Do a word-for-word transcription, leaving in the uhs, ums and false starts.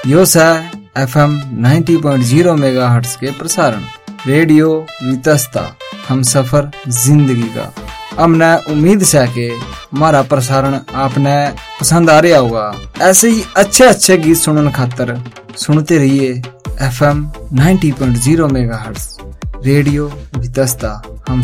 यो सा F M ninety point zero megahertz के प्रसारण रेडियो वितस्ता हम सफर जिंदगी का। हमने उम्मीद है कि हमारा प्रसारण आपने पसंद आ रहा होगा। ऐसे ही अच्छे अच्छे गीत सुनने खातर सुनते रहिए F M ninety point zero megahertz radio Vitasta हम